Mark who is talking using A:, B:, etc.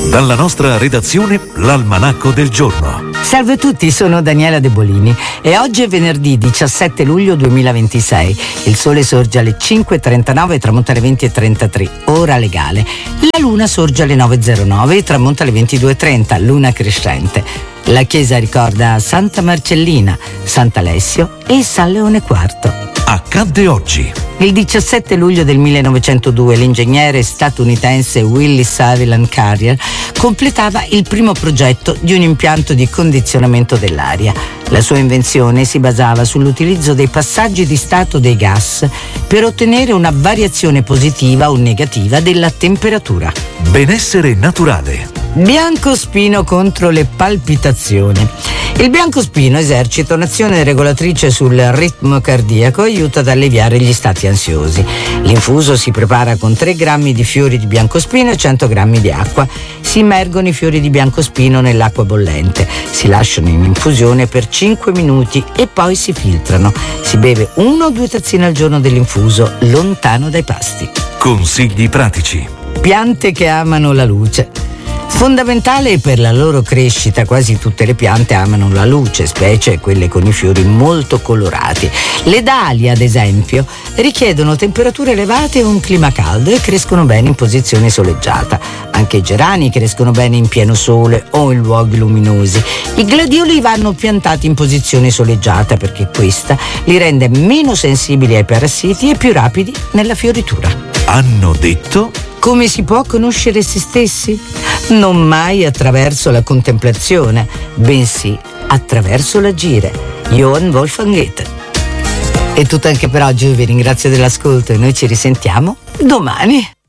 A: Dalla nostra redazione, l'Almanacco del Giorno.
B: Salve a tutti, sono Daniela De Bolini e oggi è venerdì 17 luglio 2026. Il sole sorge alle 5.39 e tramonta alle 20.33, ora legale. La luna sorge alle 9.09 e tramonta alle 22.30, luna crescente. La chiesa ricorda Santa Marcellina, Sant'Alessio e San Leone IV.
A: Accadde oggi.
B: Il 17 luglio del 1902 l'ingegnere statunitense Willis Sutherland Carrier completava il primo progetto di un impianto di condizionamento dell'aria. La sua invenzione si basava sull'utilizzo dei passaggi di stato dei gas per ottenere una variazione positiva o negativa della temperatura.
A: Benessere naturale.
B: Biancospino contro le palpitazioni. Il biancospino esercita un'azione regolatrice sul ritmo cardiaco e aiuta ad alleviare gli stati ansiosi. L'infuso si prepara con 3 grammi di fiori di biancospino e 100 grammi di acqua. Si immergono i fiori di biancospino nell'acqua bollente, si lasciano in infusione per 5 minuti e poi si filtrano. Si beve 1 o 2 tazzine al giorno dell'infuso, lontano dai pasti.
A: Consigli pratici.
B: Piante che amano la luce. Fondamentale per la loro crescita, quasi tutte le piante amano la luce, specie quelle con i fiori molto colorati. Le dalie, ad esempio, richiedono temperature elevate e un clima caldo e crescono bene in posizione soleggiata. Anche i gerani crescono bene in pieno sole o in luoghi luminosi. I gladioli vanno piantati in posizione soleggiata perché questa li rende meno sensibili ai parassiti e più rapidi nella fioritura.
A: Hanno detto...
B: Come si può conoscere se stessi? Non mai attraverso la contemplazione, bensì attraverso l'agire. Johann Wolfgang Goethe. È tutto anche per oggi, vi ringrazio dell'ascolto e noi ci risentiamo domani.